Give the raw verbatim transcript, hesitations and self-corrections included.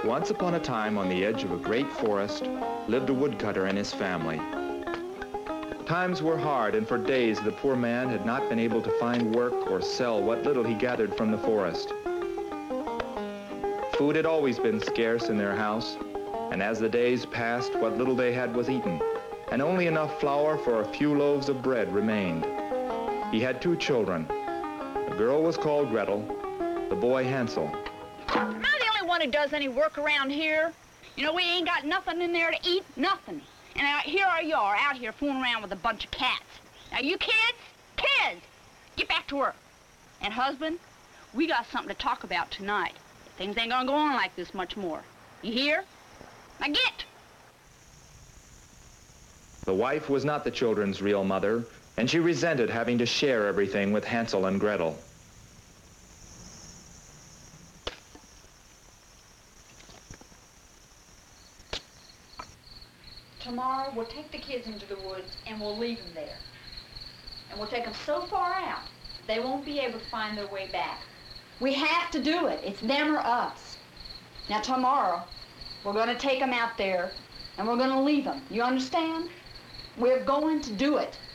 Once upon a time, on the edge of a great forest, lived a woodcutter and his family. Times were hard, and for days the poor man had not been able to find work or sell what little he gathered from the forest. Food had always been scarce in their house, and as the days passed, what little they had was eaten, and only enough flour for a few loaves of bread remained. He had two children. The girl was called Gretel, the boy Hansel. Am I the only one who does any work around here? You know, we ain't got nothing in there to eat, nothing. And uh, here you are, out here fooling around with a bunch of cats. Now, you kids, kids, get back to work. And husband, we got something to talk about tonight. Things ain't gonna go on like this much more. You hear? Now get! The wife was not the children's real mother, and she resented having to share everything with Hansel and Gretel. Tomorrow, we'll take the kids into the woods and we'll leave them there. And we'll take them so far out, they won't be able to find their way back. We have to do it. It's them or us. Now, tomorrow, we're going to take them out there and we're going to leave them. You understand? We're going to do it.